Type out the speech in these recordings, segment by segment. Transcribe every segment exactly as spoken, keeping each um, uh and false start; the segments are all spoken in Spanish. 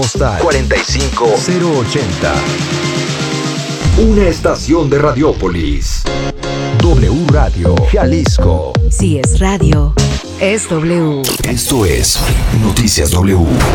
Postal cuarenta y cinco cero ochenta. Una estación de Radiópolis. W Radio Jalisco. Si es radio, es W. Esto es Noticias W.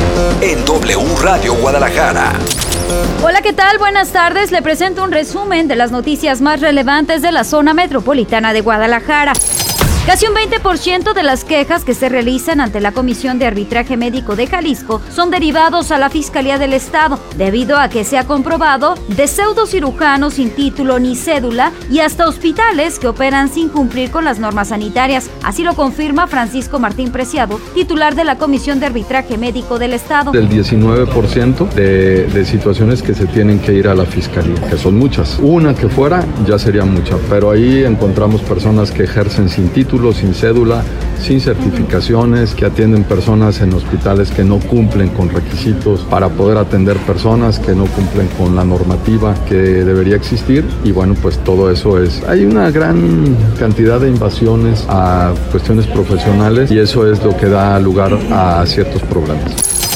En W Radio Guadalajara. Hola, ¿qué tal? Buenas tardes. Le presento un resumen de las noticias más relevantes de la zona metropolitana de Guadalajara. Casi un veinte por ciento de las quejas que se realizan ante la Comisión de Arbitraje Médico de Jalisco son derivados a la Fiscalía del Estado, debido a que se ha comprobado de pseudocirujanos sin título ni cédula y hasta hospitales que operan sin cumplir con las normas sanitarias. Así lo confirma Francisco Martín Preciado, titular de la Comisión de Arbitraje Médico del Estado. Del diecinueve por ciento de, de situaciones que se tienen que ir a la Fiscalía, que son muchas. Una que fuera ya sería mucha, pero ahí encontramos personas que ejercen sin título, sin cédula, sin certificaciones, que atienden personas en hospitales que no cumplen con requisitos para poder atender personas, que no cumplen con la normativa que debería existir, y bueno, pues todo eso es... Hay una gran cantidad de invasiones a cuestiones profesionales y eso es lo que da lugar a ciertos problemas.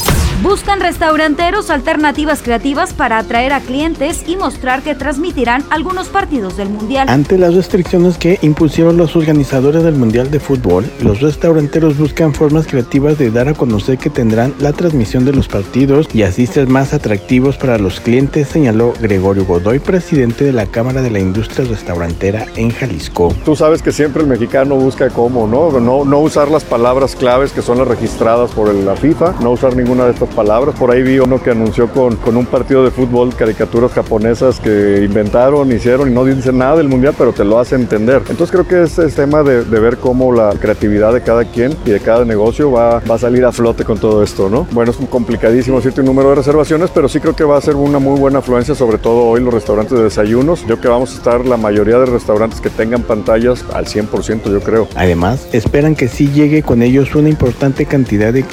Buscan restauranteros alternativas creativas para atraer a clientes y mostrar que transmitirán algunos partidos del Mundial. Ante las restricciones que impusieron los organizadores del Mundial de Fútbol, los restauranteros buscan formas creativas de dar a conocer que tendrán la transmisión de los partidos y así ser más atractivos para los clientes, señaló Gregorio Godoy, presidente de la Cámara de la Industria Restaurantera en Jalisco. Tú sabes que siempre el mexicano busca cómo, ¿no? No, no usar las palabras claves que son las registradas por la FIFA, no usar ninguna de estas palabras. Por ahí vi uno que anunció con, con un partido de fútbol caricaturas japonesas que inventaron, hicieron y no dicen nada del mundial, pero te lo hace entender. Entonces creo que es el tema de, de ver cómo la creatividad de cada quien y de cada negocio va, va a salir a flote con todo esto, ¿no? Bueno, es complicadísimo decirte un número de reservaciones, pero sí creo que va a ser una muy buena afluencia, sobre todo hoy los restaurantes de desayunos. Yo creo que vamos a estar la mayoría de restaurantes que tengan pantallas al cien por ciento, yo creo. Además, esperan que sí llegue con ellos una importante cantidad de